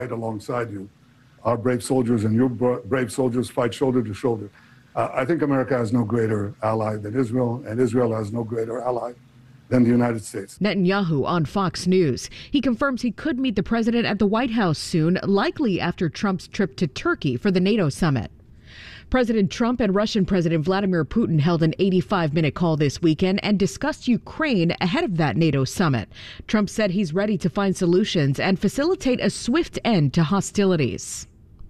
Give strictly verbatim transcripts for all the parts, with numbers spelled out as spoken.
alongside you. Our brave soldiers and your brave soldiers fight shoulder to shoulder. Uh, I think America has no greater ally than Israel, and Israel has no greater ally than the United States. Netanyahu on Fox News. He confirms he could meet the president at the White House soon, likely after Trump's trip to Turkey for the NATO summit. President Trump and Russian President Vladimir Putin held an eighty-five minute call this weekend and discussed Ukraine ahead of that NATO summit. Trump said he's ready to find solutions and facilitate a swift end to hostilities.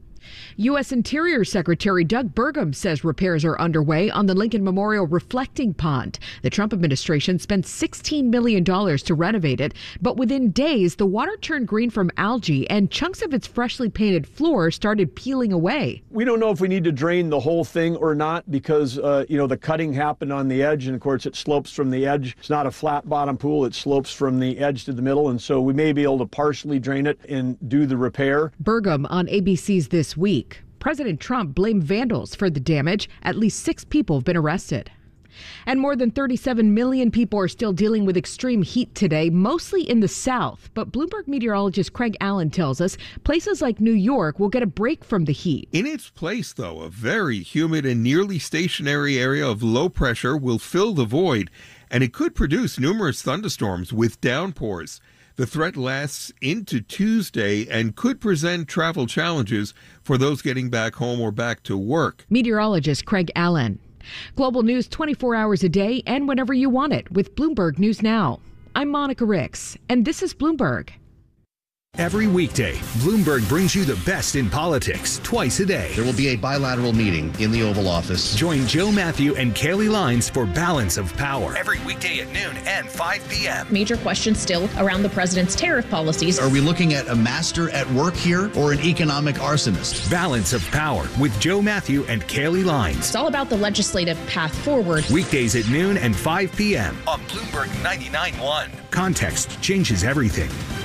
U S. Interior Secretary Doug Burgum says repairs are underway on the Lincoln Memorial Reflecting Pond. The Trump administration spent sixteen million dollars to renovate it, but within days, the water turned green from algae and chunks of its freshly painted floor started peeling away. We don't know if we need to drain the whole thing or not because, uh, you know, the cutting happened on the edge, and of course it slopes from the edge. It's not a flat bottom pool. It slopes from the edge to the middle, and so we may be able to partially drain it and do the repair. Burgum on A B C's This Week. President Trump blamed vandals for the damage. At least six people have been arrested. And more than thirty-seven million people are still dealing with extreme heat today, mostly in the South. But Bloomberg meteorologist Craig Allen tells us places like New York will get a break from the heat. In its place, though, a very humid and nearly stationary area of low pressure will fill the void, and it could produce numerous thunderstorms with downpours. The threat lasts into Tuesday and could present travel challenges for those getting back home or back to work. Meteorologist Craig Allen. Global news twenty-four hours a day and whenever you want it with Bloomberg News Now. I'm Monica Ricks, and this is Bloomberg. Every weekday, Bloomberg brings you the best in politics twice a day. There will be a bilateral meeting in the Oval Office. Join Joe Matthew and Kaylee Lines for Balance of Power. Every weekday at noon and five p.m. Major questions still around the president's tariff policies. Are we looking at a master at work here or an economic arsonist? Balance of Power with Joe Matthew and Kaylee Lines. It's all about the legislative path forward. Weekdays at noon and five p.m. on Bloomberg ninety-nine point one. Context changes everything.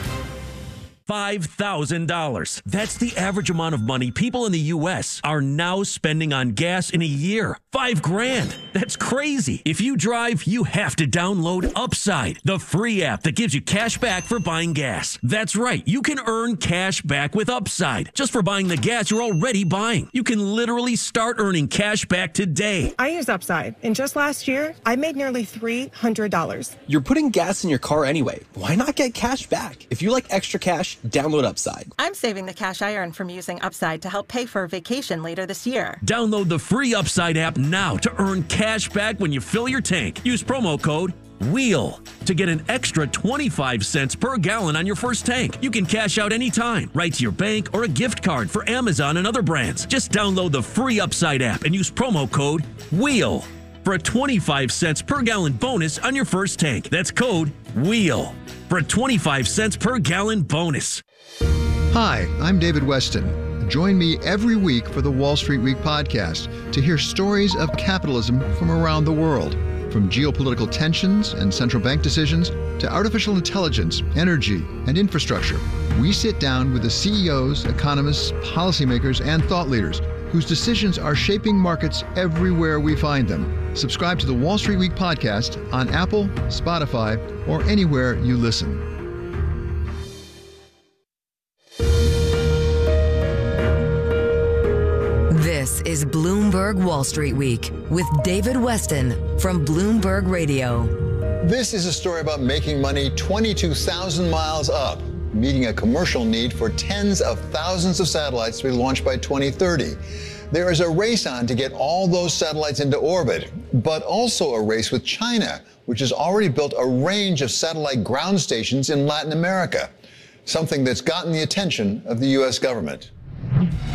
five thousand dollars. That's the average amount of money people in the U S are now spending on gas in a year. Five grand. That's crazy. If you drive, you have to download Upside, the free app that gives you cash back for buying gas. That's right. You can earn cash back with Upside just for buying the gas you're already buying. You can literally start earning cash back today. I use Upside, and just last year, I made nearly three hundred dollars. You're putting gas in your car anyway. Why not get cash back? If you like extra cash, download Upside. I'm saving the cash I earn from using Upside to help pay for a vacation later this year. Download the free Upside app now to earn cash back when you fill your tank. Use promo code WHEEL to get an extra twenty-five cents per gallon on your first tank. You can cash out anytime, right to your bank or a gift card for Amazon and other brands. Just download the free Upside app and use promo code WHEEL for a twenty-five cents per gallon bonus on your first tank. That's code WHEEL for a twenty-five cents per gallon bonus. Hi, I'm David Weston. Join me every week for the Wall Street Week podcast to hear stories of capitalism from around the world. From geopolitical tensions and central bank decisions to artificial intelligence, energy, and infrastructure, we sit down with the C E Os, economists, policymakers, and thought leaders whose decisions are shaping markets everywhere we find them. Subscribe to the Wall Street Week podcast on Apple, Spotify, or anywhere you listen. This is Bloomberg Wall Street Week with David Weston from Bloomberg Radio. This is a story about making money twenty-two thousand miles up, meeting a commercial need for tens of thousands of satellites to be launched by twenty thirty. There is a race on to get all those satellites into orbit, but also a race with China, which has already built a range of satellite ground stations in Latin America, something that's gotten the attention of the U S government.